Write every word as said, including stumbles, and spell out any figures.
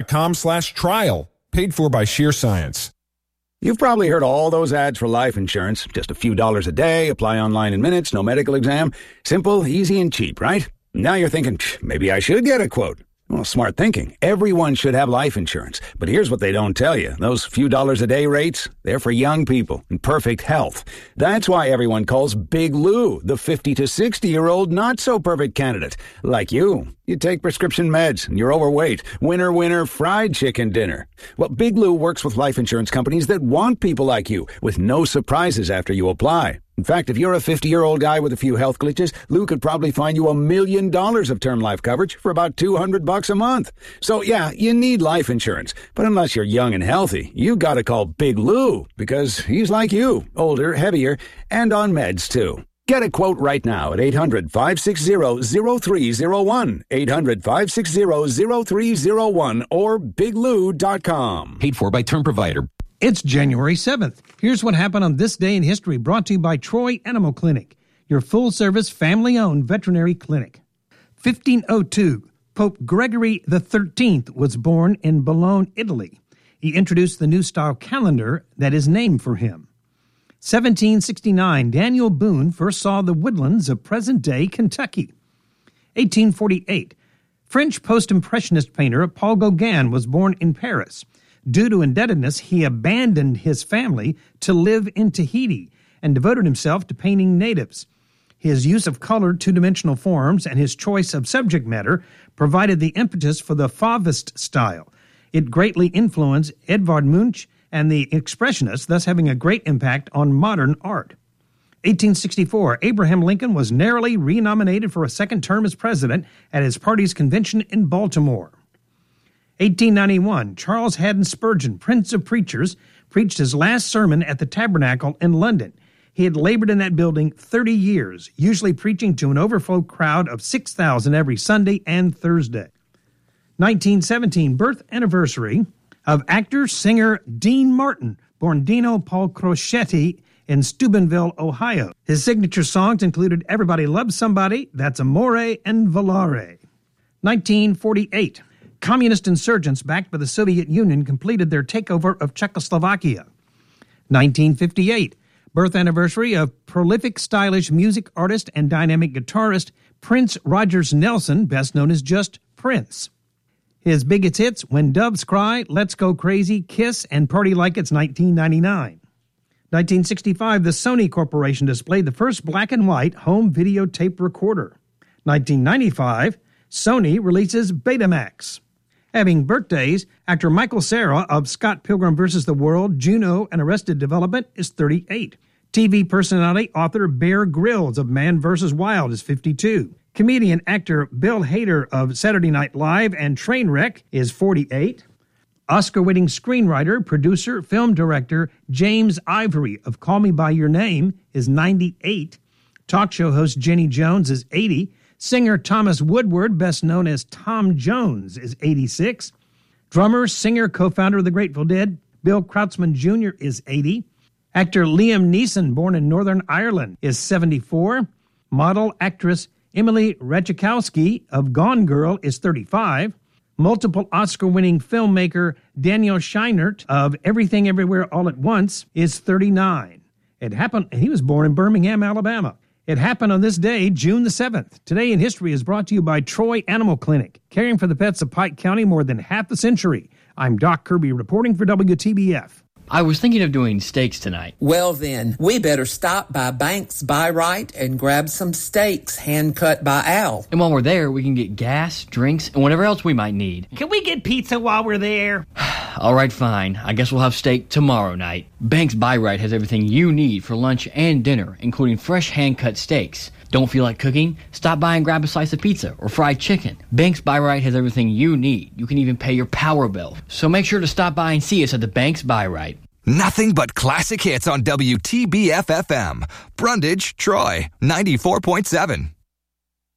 com slash trial. Paid for by Sheer Science. You've probably heard all those ads for life insurance. Just a few dollars a day, apply online in minutes, no medical exam. Simple, easy, and cheap, right? Now you're thinking, maybe I should get a quote. Well, smart thinking. Everyone should have life insurance. But here's what they don't tell you. Those few dollars a day rates, they're for young people in perfect health. That's why everyone calls Big Lou the fifty to sixty-year-old not-so-perfect candidate. Like you. You take prescription meds and you're overweight. Winner, winner, fried chicken dinner. Well, Big Lou works with life insurance companies that want people like you with no surprises after you apply. In fact, if you're a fifty-year-old guy with a few health glitches, Lou could probably find you a million dollars of term life coverage for about two hundred bucks a month. So yeah, you need life insurance. But unless you're young and healthy, you gotta call Big Lou because he's like you, older, heavier, and on meds too. Get a quote right now at eight hundred, five six zero, zero three zero one, eight hundred, five six zero, zero three zero one, or big lou dot com. Paid for by Term Provider. It's January seventh. Here's what happened on this day in history, brought to you by Troy Animal Clinic, your full-service, family-owned veterinary clinic. fifteen oh two, Pope Gregory the thirteenth was born in Bologna, Italy. He introduced the new style calendar that is named for him. seventeen sixty-nine, Daniel Boone first saw the woodlands of present-day Kentucky. eighteen forty-eight, French post-impressionist painter Paul Gauguin was born in Paris. Due to indebtedness, he abandoned his family to live in Tahiti and devoted himself to painting natives. His use of colored two-dimensional forms and his choice of subject matter provided the impetus for the Fauvist style. It greatly influenced Edvard Munch and the Expressionists, thus having a great impact on modern art. eighteen sixty-four, Abraham Lincoln was narrowly renominated for a second term as president at his party's convention in Baltimore. eighteen ninety-one, Charles Haddon Spurgeon, Prince of Preachers, preached his last sermon at the Tabernacle in London. He had labored in that building thirty years, usually preaching to an overflow crowd of six thousand every Sunday and Thursday. nineteen seventeen, birth anniversary of actor-singer Dean Martin, born Dino Paul Crocetti in Steubenville, Ohio. His signature songs included Everybody Loves Somebody, That's Amore, and Volare. nineteen forty-eight, Communist insurgents backed by the Soviet Union completed their takeover of Czechoslovakia. nineteen fifty-eight, birth anniversary of prolific stylish music artist and dynamic guitarist Prince Rogers Nelson, best known as just Prince. His biggest hits, When Doves Cry, Let's Go Crazy, Kiss, and Party Like It's nineteen ninety-nine. nineteen sixty-five, the Sony Corporation displayed the first black and white home videotape recorder. nineteen ninety-five, Sony releases Betamax. Having birthdays, actor Michael Cera of Scott Pilgrim versus the World, Juno, and Arrested Development is thirty-eight. T V personality, author Bear Grylls of Man versus. Wild is fifty-two. Comedian actor Bill Hader of Saturday Night Live and Trainwreck is forty-eight. Oscar-winning screenwriter, producer, film director James Ivory of Call Me By Your Name is ninety-eight. Talk show host Jenny Jones is eighty. Singer Thomas Woodward, best known as Tom Jones, is eighty-six. Drummer, singer, co-founder of the Grateful Dead, Bill Krautsman Junior is eighty. Actor Liam Neeson, born in Northern Ireland, is seventy-four. Model, actress Emily Ratajkowski of Gone Girl is thirty-five. Multiple Oscar-winning filmmaker Daniel Scheinert of Everything Everywhere All at Once is thirty-nine. It happened, he was born in Birmingham, Alabama. It happened on this day, June the seventh. Today in History is brought to you by Troy Animal Clinic, caring for the pets of Pike County more than half a century. I'm Doc Kirby reporting for W T B F. I was thinking of doing steaks tonight. Well then, we better stop by Banks Buy Right and grab some steaks hand-cut by Al. And while we're there, we can get gas, drinks, and whatever else we might need. Can we get pizza while we're there? All right, fine. I guess we'll have steak tomorrow night. Banks Buy Right has everything you need for lunch and dinner, including fresh hand-cut steaks. Don't feel like cooking? Stop by and grab a slice of pizza or fried chicken. Banks Buy Right has everything you need. You can even pay your power bill. So make sure to stop by and see us at the Banks Buy Right. Nothing but classic hits on W T B F F M. Brundage, Troy, ninety-four point seven.